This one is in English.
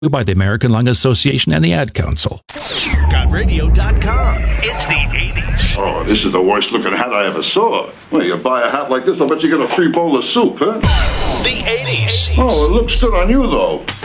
by the American Lung Association and the Ad Council. GotRadio.com. It's the 80s. Oh, this is the worst looking hat I ever saw. Well, you buy a hat like this, I'll bet you get a free bowl of soup, huh? The 80s. Oh, it looks good on you, though.